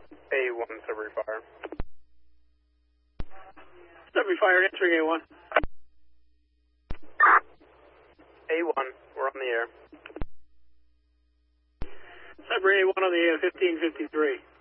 A1, Sudbury Fire. Sudbury Fire, answering A1. A1, we're on the air. Sudbury A1 on the air, 1553.